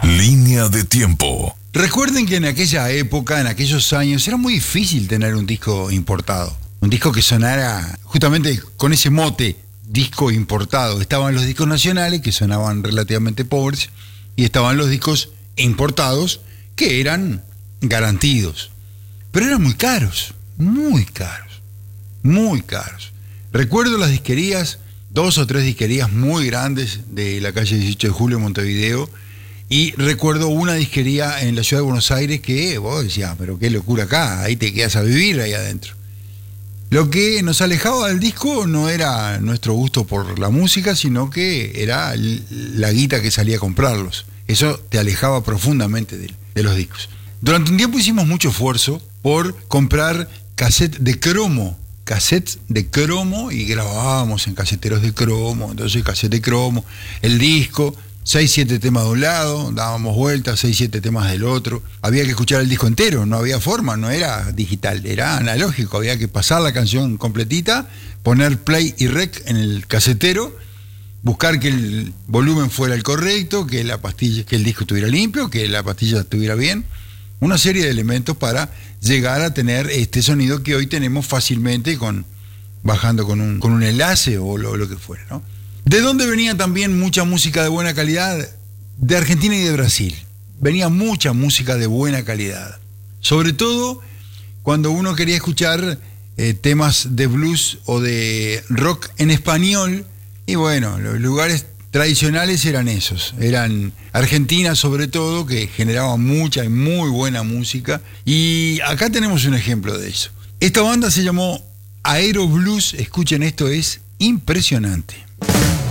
Línea de tiempo. Recuerden que en aquella época, en aquellos años, era muy difícil tener un disco importado. Un disco que sonara justamente con ese mote, disco importado. Estaban los discos nacionales, que sonaban relativamente pobres, y estaban los discos importados, que eran garantidos. Pero eran muy caros, muy caros, muy caros. Recuerdo las disquerías, 2 o 3 disquerías muy grandes de la calle 18 de Julio, Montevideo, y recuerdo una disquería en la ciudad de Buenos Aires que vos decías, pero qué locura acá, ahí te quedas a vivir ahí adentro. Lo que nos alejaba del disco no era nuestro gusto por la música, sino que era la guita que salía a comprarlos. Eso te alejaba profundamente de los discos. Durante un tiempo hicimos mucho esfuerzo por comprar cassettes de cromo y grabábamos en caseteros de cromo. Entonces cassette de cromo, el disco, 6, 7 temas de un lado, dábamos vueltas, 6, 7 temas del otro. Había que escuchar el disco entero, no había forma, no era digital, era analógico. Había que pasar la canción completita, poner play y rec en el casetero, buscar que el volumen fuera el correcto, que el disco estuviera limpio, que la pastilla estuviera bien. Una serie de elementos para llegar a tener este sonido que hoy tenemos fácilmente bajando con un enlace o lo que fuera, ¿no? ¿De dónde venía también mucha música de buena calidad? De Argentina y de Brasil. Venía mucha música de buena calidad. Sobre todo cuando uno quería escuchar temas de blues o de rock en español. Y bueno, los lugares tradicionales eran esos. Eran Argentina sobre todo, que generaba mucha y muy buena música. Y acá tenemos un ejemplo de eso. Esta banda se llamó Aero Blues. Escuchen, esto es impresionante.